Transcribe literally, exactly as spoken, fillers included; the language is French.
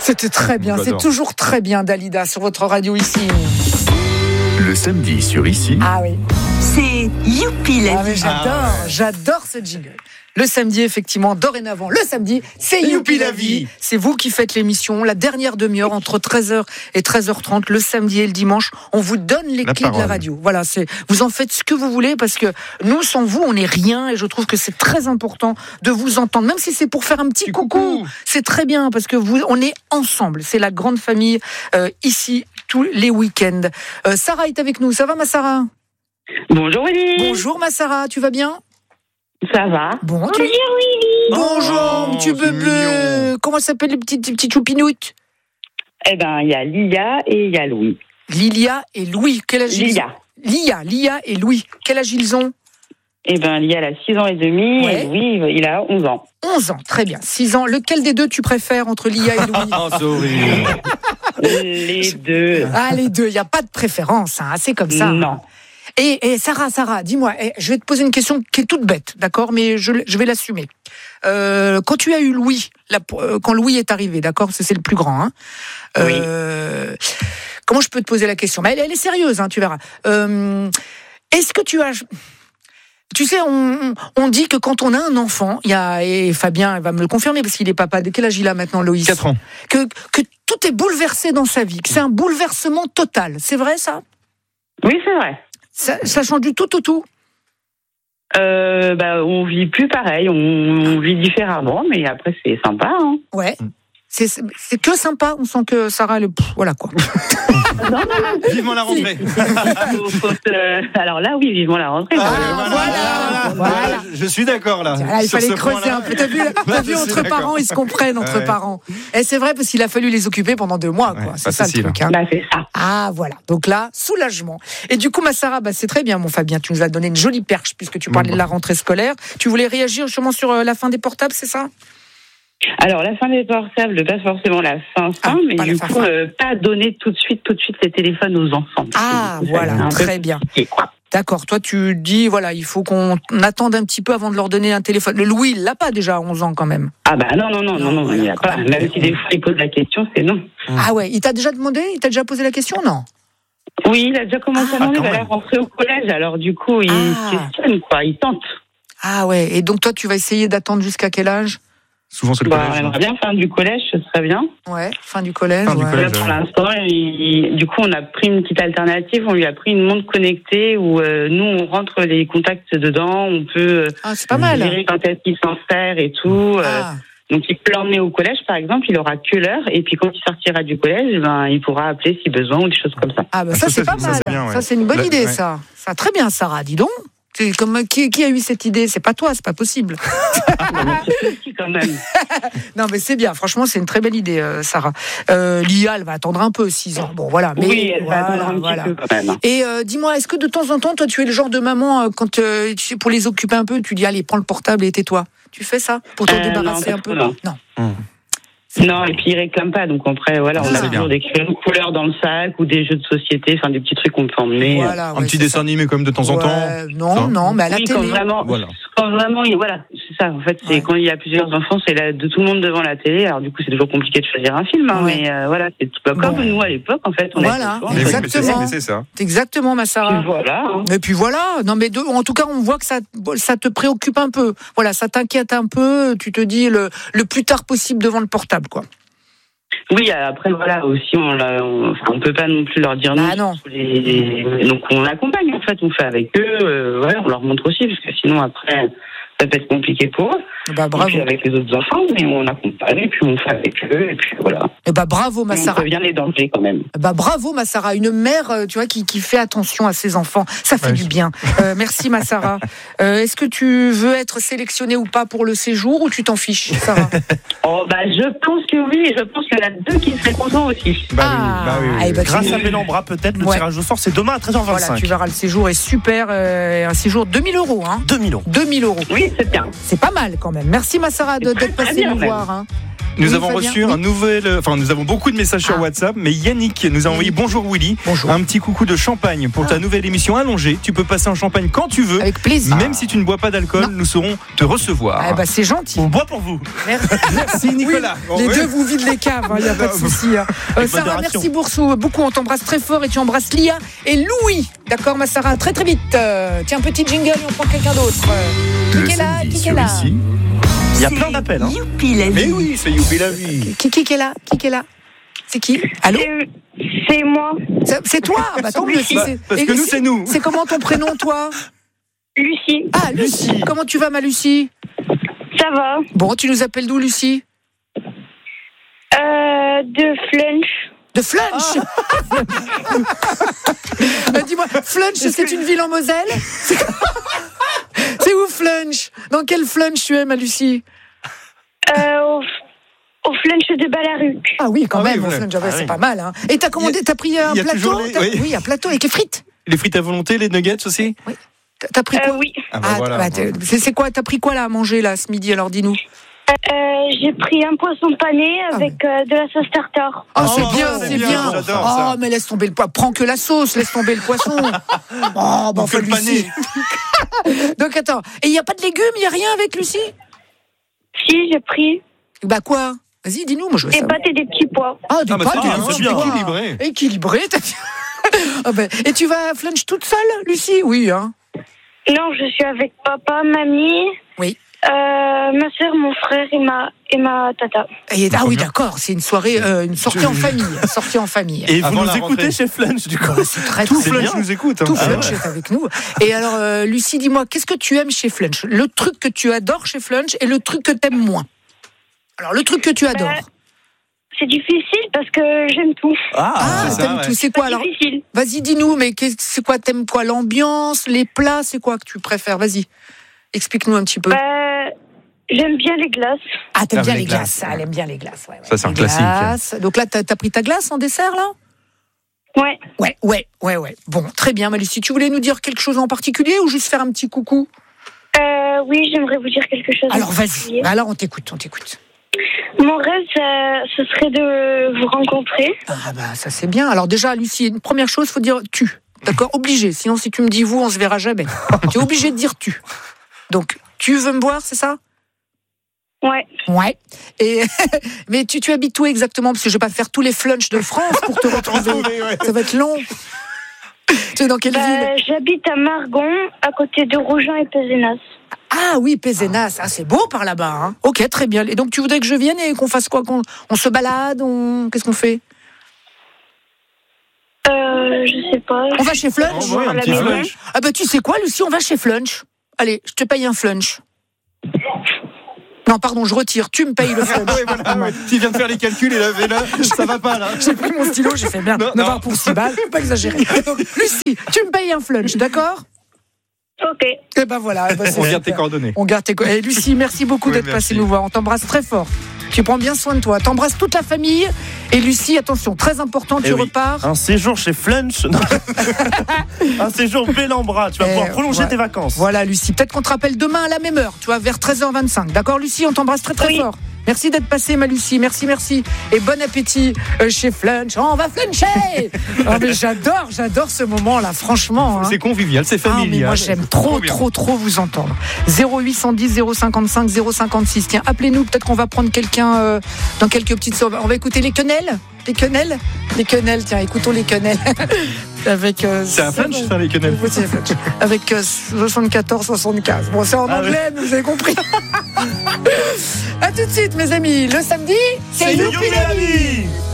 C'était très bien, J'adore. c'est toujours très bien, Dalida, sur votre radio ici. Le samedi sur Ici. Ah oui. C'est Youpi la Ah, mais vie. j'adore, Ah ouais. j'adore ce jingle. Le samedi, effectivement, dorénavant, le samedi, c'est Youpi la vie. C'est vous qui faites l'émission, la dernière demi-heure entre treize heures et treize heures trente, le samedi et le dimanche. On vous donne les La clés de la parole. radio. Voilà, c'est, vous en faites ce que vous voulez parce que nous, sans vous, on n'est rien et je trouve que c'est très important de vous entendre, même si c'est pour faire un petit coucou. coucou. C'est très bien parce que vous, on est ensemble. C'est la grande famille euh, ici tous les week-ends. Euh, Sarah est avec nous. Ça va, ma Sarah? Bonjour Willy. Bonjour, ma Sarah. Tu vas bien? Ça va? Bon, tu... Bonjour Willy. Bonjour, Oh, petit c'est bébé. mignon. Comment s'appelle le petit, petit choupinoute? Eh ben, il y a Lia et il y a Louis. Lilia et Louis. Quel âge ils ont? Lia. Lia, Lia et Louis. Quel âge ils ont? Eh ben, Lia, elle a six ans et demi Ouais. et Louis, il a onze ans. onze ans, très bien. six ans. Lequel des deux tu préfères entre Lia et Louis? Oh, c'est horrible. Les deux. Ah, les deux, il n'y a pas de préférence, hein. C'est comme ça. Non. Et, et Sarah, Sarah, dis-moi, eh, je vais te poser une question qui est toute bête, d'accord, mais je, je vais l'assumer. Euh, quand tu as eu Louis, la, euh, quand Louis est arrivé, d'accord, c'est, c'est le plus grand, hein, euh, comment je peux te poser la question? Mais elle, elle est sérieuse, hein, tu verras. Euh, est-ce que tu as... Tu sais, on, on dit que quand on a un enfant, il y a, et Fabien va me le confirmer parce qu'il est papa. De quel âge il a maintenant, Loïs? quatre ans. Que, que tout est bouleversé dans sa vie, que c'est un bouleversement total. C'est vrai, ça? Oui, c'est vrai. Ça, ça change du tout au tout. Euh, bah, on vit plus pareil, on, on vit différemment, mais après, c'est sympa. Hein. Ouais. C'est, c'est, c'est que sympa. On sent que Sarah, le, pff, voilà quoi. Non, non, non. Vivement la rentrée. faut- faut se- Alors là, oui, vivement la rentrée. Ah, Ah, voilà, voilà. Je, je suis d'accord là. Voilà, il Sur fallait ce creuser point-là. un peu. T'as vu, t'as vu Je suis entre d'accord. parents, ils se comprennent entre Ouais. parents. Et c'est vrai parce qu'il a fallu les occuper pendant deux mois. Quoi. Ouais, c'est pas ça facile. le truc. Hein. Bah, c'est ça. Ah voilà. Donc là, soulagement. Et du coup, ma Sarah, bah, c'est très bien, mon Fabien. Tu nous as donné une jolie perche puisque tu parlais de la rentrée scolaire. Tu voulais réagir sûrement sur euh, la fin des portables, c'est ça? Alors, la fin des portables, pas forcément la fin, fin, Ah, mais pas la du fin, coup, fin. euh, pas donner tout de suite, tout de suite les téléphones aux enfants. Ah, C'est voilà, un peu très bien. compliqué, quoi. D'accord. Toi, tu dis, voilà, il faut qu'on attende un petit peu avant de leur donner un téléphone. Le Louis, il l'a pas déjà à onze ans quand même. Ah bah non, non, non, non, non, voilà, il n'y a quand pas. même. Même si des fois il pose la question, c'est non. Ah ouais, il t'a déjà demandé? Il t'a déjà posé la question? Non. Oui, il a déjà commencé Ah, à demander, quand bah, là, même. rentrer au collège, alors du coup, il Ah. questionne, quoi, il tente. Ah ouais. Et donc toi, tu vas essayer d'attendre jusqu'à quel âge? Souvent c'est le Bah, on collège. aimerait bien fin du collège, ce serait bien. Ouais, fin du collège. Fin du ouais. collège. Là, pour ouais. l'instant, il- du coup, on a pris une petite alternative, on lui a pris une montre connectée où euh, nous, on rentre les contacts dedans, on peut euh, Ah, c'est pas mal. gérer quand est-ce qu'il s'en sert et tout. euh, Ah. Donc, il peut l'emmener au collège, par exemple, il aura que l'heure, et puis quand il sortira du collège, ben, il pourra appeler si besoin ou des choses comme ça. Ah bah Ah, ça, ça, c'est ça, pas ça, mal. c'est bien, ouais. Ça c'est une bonne La- idée ouais. ça. Ça très bien Sarah, dis donc. C'est comme qui, qui a eu cette idée? C'est pas toi, c'est pas possible. C'est quand même. Non mais c'est bien. Franchement, c'est une très belle idée, euh, Sarah. Euh, Lia, elle va attendre un peu, six ans. Bon voilà. Mais oui, elle va voilà, attendre un voilà. petit peu quand même. Et euh, dis-moi, est-ce que de temps en temps, toi, tu es le genre de maman euh, quand euh, tu sais, pour les occuper un peu, tu dis allez, prends le portable et tais-toi. Tu fais ça pour te Euh, débarrasser non, un peu? non. Non. Non, et puis il réclame pas, donc après, voilà, on Ah, a c'est toujours bien. des crayons de couleur dans le sac ou des jeux de société, enfin des petits trucs qu'on peut emmener. Voilà, Un ouais, petit c'est dessin ça. animé quand même de temps en temps. Ouais, non, Ça. non, mais à la Oui, télé. quand vraiment, Voilà. quand vraiment, il- voilà, c'est ça. En fait, c'est Ouais. quand il y a plusieurs enfants, c'est là, de tout le monde devant la télé. Alors du coup, c'est toujours compliqué de choisir un film, hein, Ouais. mais euh, voilà, c'est tout comme Bon. nous à l'époque, en fait. On Voilà, avait le choix. Mais oui, mais c'est ça, Exactement. mais c'est ça. Exactement, ma Sarah. Puis voilà. hein. Et puis voilà, non mais de, en tout cas on voit que ça, ça te préoccupe un peu. Voilà, ça t'inquiète un peu. Tu te dis le, le plus tard possible devant le portable, quoi. Oui, après voilà aussi, on, l'a- on, enfin, on peut pas non plus leur dire non. Ah non. sur les- donc on accompagne en fait, on fait avec eux. Euh, ouais, on leur montre aussi parce que sinon après ça peut être compliqué pour eux. Bah Et bravo. puis avec les autres enfants, mais on accompagne et puis on fait avec eux et puis voilà. Et bah bravo ma On Sarah. prévient les dangers quand même. Bah bravo ma Sarah, une mère, euh, tu vois, qui, qui fait attention à ses enfants, ça fait Ouais. du bien. Euh, merci ma Sarah. Euh, est-ce que tu veux être sélectionnée ou pas pour le séjour ou tu t'en fiches, Sarah? Oh bah je pense que oui, et je pense qu'il y en a deux qui seraient contents aussi. Bah Ah, oui, bah oui, oui, eh oui. ben, tu- Grâce à Bellambra, peut-être, le Ouais. tirage au sort, c'est demain à treize heures Voilà, vingt-cinq. tu verras, le séjour est super, euh, un séjour deux mille euros, hein. deux mille euros. deux mille euros. Oui, c'est bien. C'est pas mal quand même. Merci ma Sarah de- C'est très, d'être très passée bien, nous même. voir. Hein. Nous Oui, avons Fabien, reçu oui. un nouvel, euh, enfin nous avons beaucoup de messages sur Ah. WhatsApp, mais Yannick nous a envoyé bonjour Willy, Bonjour. un petit coucou de champagne pour ta nouvelle émission allongée. Tu peux passer un champagne quand tu veux, Avec plaisir. même si tu ne bois pas d'alcool, Non. nous saurons te recevoir. Ah bah c'est gentil. On boit pour vous. Merci. Merci Nicolas. Oui, les deux vous vident les caves, il n'y a pas de souci. hein. Euh, Sarah, modération. merci Boursou, beaucoup. On t'embrasse très fort et tu embrasses Lia et Louis. D'accord, ma Sarah, très très vite. Euh, tiens, petit jingle et on prend quelqu'un d'autre. Euh, Le qui est là samedi Qui est sur là ici. Il y a plein d'appels. Hein. Youpi la Mais vie. oui, c'est Youpi la vie. Qui, qui, qui est là Qui est là C'est qui Allô C'est- C'est moi, C'est- C'est toi Bah tant mieux. si Bah, c'est- parce et que nous, si- c'est nous. C'est comment ton prénom, toi Lucie. Ah, Lucie. Lucie. Comment tu vas, ma Lucie Ça va. Bon, tu nous appelles d'où, Lucie Euh, de Flunch. De Flunch. Euh, Dis-moi, Flunch, c'est une ville en Moselle C'est C'est où Flunch Dans quel Flunch tu es, ma Lucie Euh, au, au Flunch de Balaruc. Ah oui, quand Ah oui, même, voilà. au Flunch, ah ouais, Ah c'est oui. pas mal. Hein. Et t'as commandé, Il y a- t'as pris un il y a plateau toujours les- t'as- oui. Oui, un plateau avec les frites. Les frites à volonté, les nuggets aussi. T'as- T'as pris Euh, quoi oui. Ah bah Ah, voilà. bah, t'es- c'est c'est quoi T'as pris quoi là à manger là ce midi Alors dis-nous. Euh, j'ai pris un poisson pané Ah avec euh, de la sauce tartare. Ah, Oh, c'est bien, c'est c'est bien, bien. j'adore Oh, ça. mais laisse tomber le poids. Prends que la sauce, laisse tomber le poisson. Oh, bah Donc, enfin, le Lucie. pané. Donc attends, et il n'y a pas de légumes, il n'y a rien avec Lucie Si, j'ai pris Bah quoi Vas-y, dis-nous, moi je veux des savoir. pâtes et des petits pois. Ah, des Ah bah, pâtes, c'est bien, des c'est petits bien. pois. Équilibré. Équilibré, t'as dit. Ah ben, et tu vas à Flunch toute seule, Lucie Oui, hein. Non, je suis avec papa, mamie, Oui. euh, ma soeur, mon frère et ma, et ma tata. Et, ah Trop oui, bien. d'accord, c'est une soirée, euh, une sortie en famille. Sortie en famille. Et vous Avant nous la écoutez rentrée. chez Flunch, du coup. Bah, c'est très, Tout très Flunch bien. nous écoute. hein. Tout Ah Flunch ouais. est avec nous. Et alors, euh, Lucie, dis-moi, qu'est-ce que tu aimes chez Flunch Le truc que tu adores chez Flunch et le truc que t'aimes moins. Alors, le truc que tu adores. Bah, c'est difficile parce que j'aime tout. Ah, Ah, c'est ça, t'aimes ouais. tout. C'est quoi alors Difficile. Vas-y, dis-nous, mais qu'est- c'est quoi T'aimes quoi L'ambiance, les plats, c'est quoi que tu préfères Vas-y, explique-nous un petit peu. Bah, j'aime bien les glaces. Ah, t'aimes Ah, bien les les glaces. glaces. Ah, elle aime bien les glaces. Ouais, ouais. Ça, c'est un Les classique. glaces. Donc là, t'as, t'as pris ta glace en dessert, là Ouais. Ouais, ouais, ouais, ouais. Bon, très bien, Lucie. Tu voulais nous dire quelque chose en particulier ou juste faire un petit coucou Euh, oui, j'aimerais vous dire quelque chose. Alors, en vas-y. particulier. Bah, alors, on t'écoute, on t'écoute. Mon rêve, ça- ce serait de vous rencontrer. Ah, bah, ça, c'est bien. Alors, déjà, Lucie, une première chose, faut dire tu. D'accord Obligé. Sinon, si tu me dis vous, on se verra jamais. Tu es obligé de dire tu. Donc, tu veux me voir, c'est ça Ouais. Ouais. Et mais tu, tu habites où exactement Parce que je vais pas faire tous les flunchs de France pour te retrouver. ouais. Ça va être long. Tu es dans quelle ville Bah, j'habite à Margon, à côté de Rougeant et Pézenas. Ah oui, Pézenas. Ah, c'est beau par là-bas. Hein. Ok, très bien. Et donc tu voudrais que je vienne et qu'on fasse quoi qu'on, on se balade on... Qu'est-ce qu'on fait Euh, je sais pas. On va chez Flunch Oh, ouais, un à la petit maison. flunch. Ah bah tu sais quoi, Lucie, on va chez Flunch. Allez, je te paye un flunch. Non, pardon, je retire. Tu me payes le flunch. Ouais, voilà, ouais. Tu viens de faire les calculs et là, et là, ça va pas là. J'ai pris mon stylo, j'ai fait merde. Non, neuf non. heures pour six balles, faut pas exagérer. Donc, Lucie, tu me payes un flunch, d'accord Ok. Eh ben voilà. eh ben c'est On garde tes super. coordonnées. On garde tes co- Eh, Lucie, merci beaucoup Oui, d'être merci. passée nous voir. On t'embrasse très fort. Tu prends bien soin de toi. T'embrasses toute la famille. Et Lucie, attention, très important, tu Eh oui. repars. Un séjour chez Flunch. Non. Un séjour Bellambra. Tu vas Eh, pouvoir prolonger ouais. tes vacances. Voilà, Lucie. Peut-être qu'on te rappelle demain à la même heure, tu vois, vers treize heures vingt-cinq. D'accord, Lucie, on t'embrasse très très Oui. fort. Merci d'être passée, ma Lucie. Merci, merci. Et bon appétit euh, chez Flunch. Oh, on va fluncher. Oh, mais j'adore, j'adore ce moment-là, franchement. hein. C'est convivial, c'est Ah, mais familial. moi j'aime trop, bien. trop, trop vous entendre. zéro huit cent dix, zéro cinquante-cinq, zéro cinquante-six. Tiens, appelez-nous, peut-être qu'on va prendre quelqu'un euh, dans quelques petites sauves. On va écouter les quenelles Les quenelles Les quenelles, tiens, écoutons les quenelles. Avec, euh, C'est un flunch, ça, les quenelles. Oui, c'est un flunch. Avec euh, soixante-quatorze soixante-quinze. Bon, c'est en Ah, anglais, mais vous avez compris. À tout de suite, mes amis. Le samedi, C'est Youpi la vie.